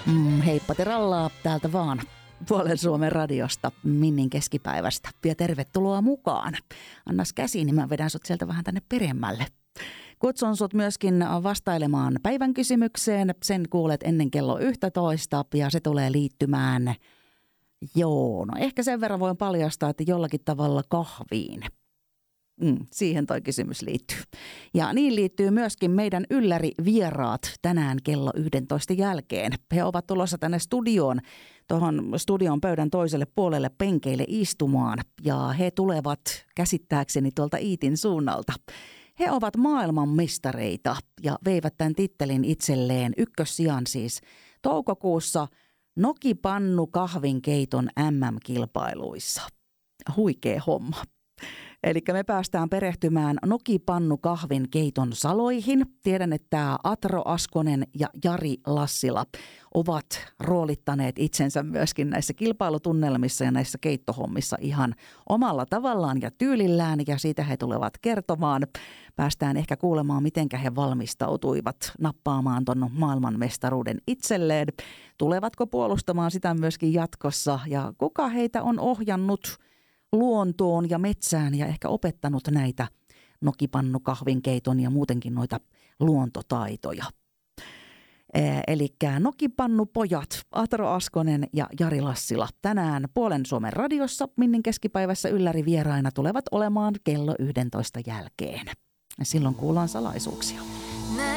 Heippa terallaa täältä vaan Puolen Suomen radiosta Minnin keskipäivästä ja tervetuloa mukaan. Annas käsi, niin mä vedän sut sieltä vähän tänne peremmälle. Kutsun sut myöskin vastailemaan päivän kysymykseen. Sen kuulet ennen kello 11 ja se tulee liittymään, ehkä sen verran voin paljastaa, että jollakin tavalla kahviin. Siihen toi kysymys liittyy. Ja niin liittyy myöskin meidän yllärivieraat tänään kello 11 jälkeen. He ovat tulossa tänne studioon, tuohon studion pöydän toiselle puolelle penkeille istumaan. Ja he tulevat käsittääkseni tuolta Iitin suunnalta. He ovat maailmanmestareita ja veivät tämän tittelin itselleen ykkössijan siis toukokuussa nokipannu kahvinkeiton MM-kilpailuissa. Huikea homma. Eli me päästään perehtymään nokipannu kahvin keiton saloihin. Tiedän, että Atro Askonen ja Jari Lassila ovat roolittaneet itsensä myöskin näissä kilpailutunnelmissa ja näissä keittohommissa ihan omalla tavallaan ja tyylillään. Ja siitä he tulevat kertomaan. Päästään ehkä kuulemaan, miten he valmistautuivat nappaamaan ton maailmanmestaruuden itselleen. Tulevatko puolustamaan sitä myöskin jatkossa ja kuka heitä on ohjannut luontoon ja metsään ja ehkä opettanut näitä nokipannu kahvinkeiton ja muutenkin noita luontotaitoja. Eli nokipannu pojat Atro Askonen ja Jari Lassila tänään Puolen Suomen radiossa Minnin keskipäivässä yllärivieraina tulevat olemaan kello 11 jälkeen. Silloin kuullaan salaisuuksia.